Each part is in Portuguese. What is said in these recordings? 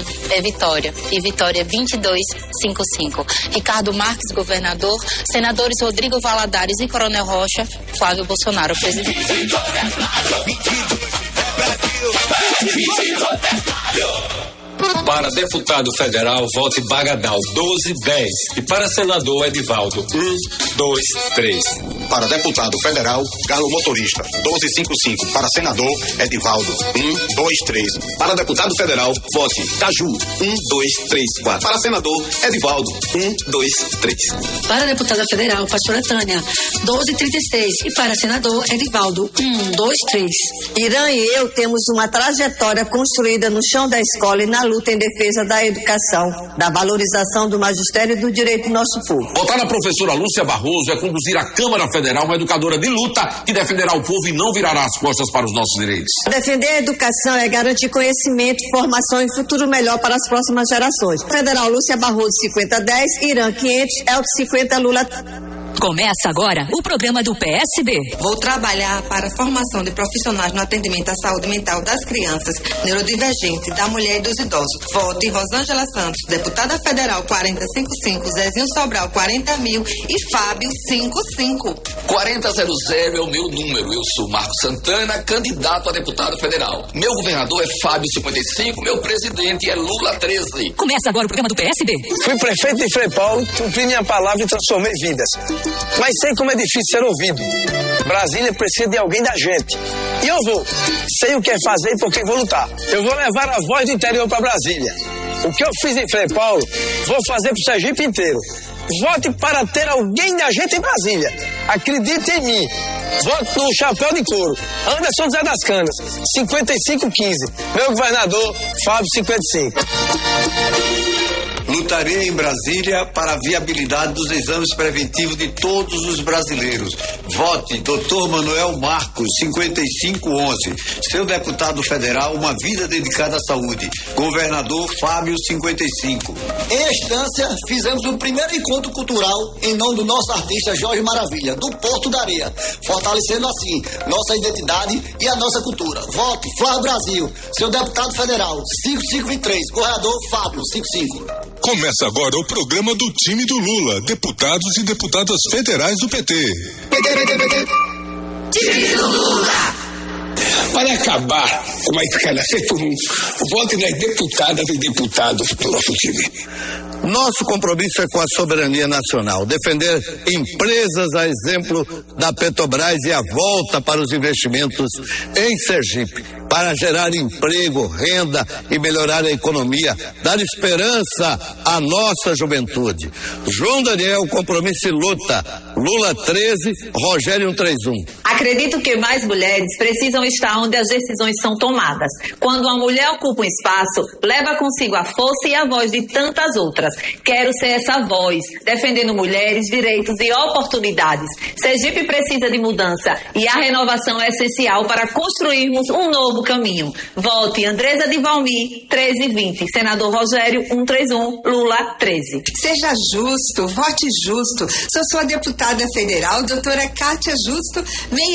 é Vitória. E Vitória é 2255. Ricardo Marques, governador. Senadores Rodrigo Valadares e Coronel Rocha. Flávio Bolsonaro, presidente. Para deputado federal, vote Bagadal 1210. E para senador, Edivaldo 123. Para deputado federal, Galo Motorista 1255. Para senador, Edivaldo 123. Para deputado federal, vote Caju 1234. Para senador, Edivaldo 123. Para deputada federal, pastora Tânia 1236. E para senador, Edivaldo 123. Irã e eu temos uma trajetória construída no chão da escola e na luta em defesa da educação, da valorização do magistério e do direito do nosso povo. Votar na professora Lúcia Barroso é conduzir à Câmara Federal uma educadora de luta que defenderá o povo e não virará as costas para os nossos direitos. Defender a educação é garantir conhecimento, formação e futuro melhor para as próximas gerações. Federal Lúcia Barroso 5010, Irã 500, Elton 50, Lula. Começa agora o programa do PSB. Vou trabalhar para a formação de profissionais no atendimento à saúde mental das crianças, neurodivergentes, da mulher e dos idosos. Vote Rosângela Santos, deputada federal 4055, Zezinho Sobral 40.000 e Fábio 55. 4000 é o meu número. Eu sou Marcos Santana, candidato a deputado federal. Meu governador é Fábio 55, meu presidente é Lula 13. Começa agora o programa do PSB. Fui prefeito de Frei Paulo, cumpri minha palavra e transformei vidas. Mas sei como é difícil ser ouvido. Brasília precisa de alguém da gente. E eu vou. Sei o que é fazer e por quem vou lutar. Eu vou levar a voz do interior para Brasília. O que eu fiz em Frei Paulo, vou fazer pro Sergipe inteiro. Vote para ter alguém da gente em Brasília. Acredite em mim. Vote no chapéu de couro. Anderson Zé das Canas, 5515. Meu governador, Fábio 55. Lutaria em Brasília para a viabilidade dos exames preventivos de todos os brasileiros. Vote Dr. Manuel Marcos, 5511. Seu deputado federal, uma vida dedicada à saúde. Governador Fábio, 55. Em Estância, fizemos o primeiro encontro cultural em nome do nosso artista Jorge Maravilha, do Porto da Areia, fortalecendo assim nossa identidade e a nossa cultura. Vote Flávio Brasil, seu deputado federal, 5523. Governador Fábio, 55. Começa agora o programa do time do Lula, deputados e deputadas federais do PT. Time do Lula! Para acabar com a escalação comum, vote nas deputadas e deputados do nosso time. Nosso compromisso é com a soberania nacional, defender empresas a exemplo da Petrobras e a volta para os investimentos em Sergipe, para gerar emprego, renda e melhorar a economia, dar esperança à nossa juventude. João Daniel, compromisso e luta. Lula 13, Rogério 131. Acredito que mais mulheres precisam estar onde as decisões são tomadas. Quando uma mulher ocupa um espaço, leva consigo a força e a voz de tantas outras. Quero ser essa voz, defendendo mulheres, direitos e oportunidades. Sergipe precisa de mudança e a renovação é essencial para construirmos um novo caminho. Vote Andresa de Valmir, 1320. Senador Rogério, 131. Lula, 13. Seja justo, vote justo. Sou sua deputada federal, doutora Kátia Justo,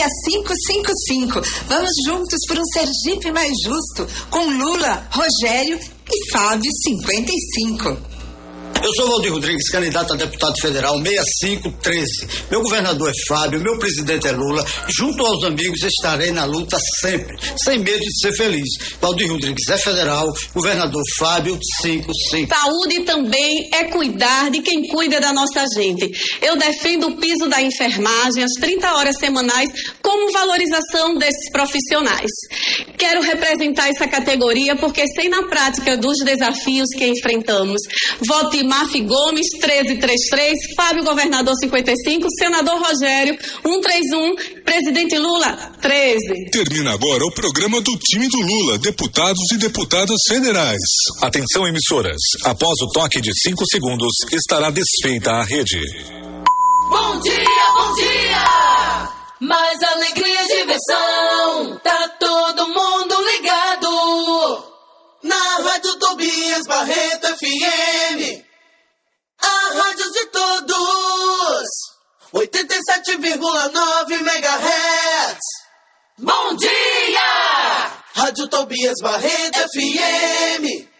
6555. Vamos juntos por um Sergipe mais justo, com Lula, Rogério e Fábio, 55. Eu sou Valdir Rodrigues, candidato a deputado federal 6513. Meu governador é Fábio, meu presidente é Lula. Junto aos amigos estarei na luta sempre, sem medo de ser feliz. Valdir Rodrigues é federal, governador Fábio 55. Saúde também é cuidar de quem cuida da nossa gente. Eu defendo o piso da enfermagem, as 30 horas semanais, como valorização desses profissionais. Quero representar essa categoria porque sei na prática dos desafios que enfrentamos. Vote Mafi Gomes, 1333, Fábio Governador 55, Senador Rogério 131, Presidente Lula 13. Termina agora o programa do time do Lula, deputados e deputadas federais. Atenção, emissoras, após o toque de 5 segundos estará desfeita a rede. Bom dia, bom dia! Mais alegria e diversão, tá todo mundo ligado na Rádio Tobias Barreto FM, a rádio de todos, 87,9 MHz. Bom dia! Rádio Tobias Barreto FM.